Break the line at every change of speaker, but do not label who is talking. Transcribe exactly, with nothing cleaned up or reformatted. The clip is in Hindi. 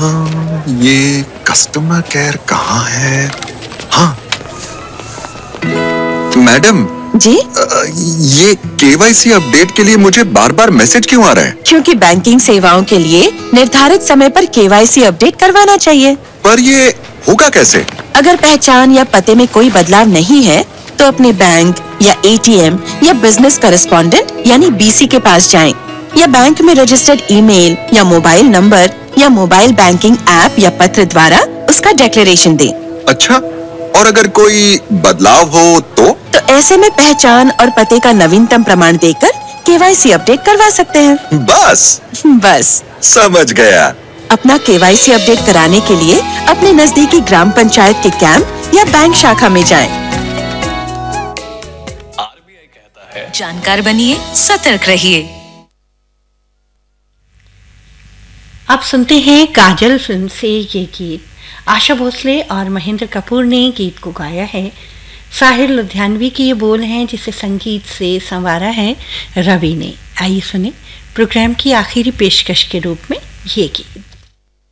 हाँ, ये कस्टमर केयर कहाँ है? हाँ, मैडम
जी,
ये केवाईसी अपडेट के लिए मुझे बार बार मैसेज क्यों आ रहा है?
क्योंकि बैंकिंग सेवाओं के लिए निर्धारित समय पर केवाईसी अपडेट करवाना चाहिए।
पर ये होगा कैसे?
अगर पहचान या पते में कोई बदलाव नहीं है, तो अपने बैंक या एटीएम या बिजनेस करेस्पॉन्डेंट यानी बीसी के पास जाएं, या बैंक में रजिस्टर्ड ईमेल या मोबाइल नंबर या मोबाइल बैंकिंग ऐप या पत्र द्वारा उसका डिक्लेरेशन दें।
अच्छा, और अगर कोई बदलाव हो तो?
तो ऐसे में पहचान और पते का नवीनतम प्रमाण देकर केवाईसी अपडेट करवा सकते हैं।
बस
बस
समझ गया।
अपना केवाईसी अपडेट कराने के लिए अपने नजदीकी ग्राम पंचायत के कैंप या बैंक शाखा में जाएं।
आरबीआई कहता है, जानकार बनिए, सतर्क रहिए।
अब सुनते हैं काजल फिल्म से ये गीत। आशा भोसले और महेंद्र कपूर ने गीत को गाया है। साहिर लुधियानवी के ये बोल हैं, जिसे संगीत से संवारा है रवि ने। आइए सुने प्रोग्राम की आखिरी पेशकश के रूप में ये गीत।